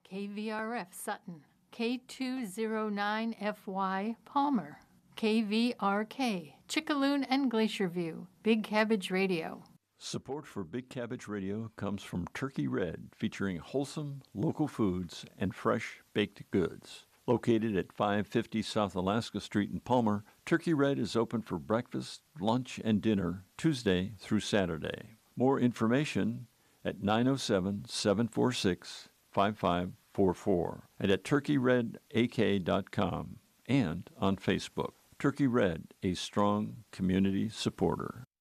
KVRF Sutton, K209FY Palmer, KVRK Chickaloon and Glacier View, Big Cabbage Radio. Support for Big Cabbage Radio comes from Turkey Red, featuring wholesome, local foods and fresh baked goods. Located at 550 South Alaska Street in Palmer, Turkey Red is open for breakfast, lunch, and dinner Tuesday through Saturday. More information at 907-746-5544 and at turkeyredak.com and on Facebook. Turkey Red, a strong community supporter.